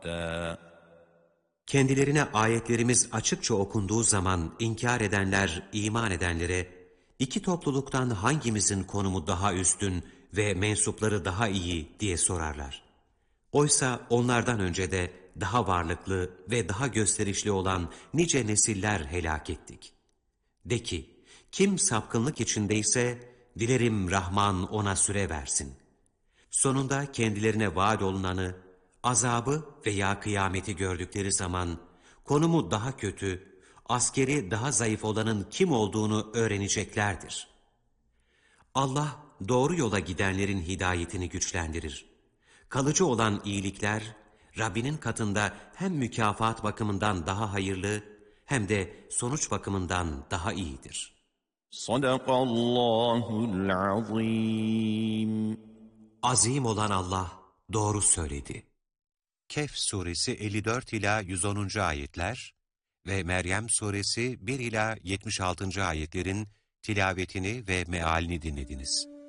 Kendilerine ayetlerimiz açıkça okunduğu zaman inkar edenler, iman edenlere, iki topluluktan hangimizin konumu daha üstün ve mensupları daha iyi diye sorarlar. Oysa onlardan önce de daha varlıklı ve daha gösterişli olan nice nesiller helak ettik. De ki, kim sapkınlık içindeyse, dilerim Rahman ona süre versin. Sonunda kendilerine vaat olunanı, azabı veya kıyameti gördükleri zaman, konumu daha kötü, askeri daha zayıf olanın kim olduğunu öğreneceklerdir. Allah doğru yola gidenlerin hidayetini güçlendirir. Kalıcı olan iyilikler, Rabbinin katında hem mükafat bakımından daha hayırlı, hem de sonuç bakımından daha iyidir. Sadakallahul azim. Azim olan Allah doğru söyledi. Kehf suresi 54 ila 110. ayetler ve Meryem suresi 1 ila 76. ayetlerin tilavetini ve mealini dinlediniz.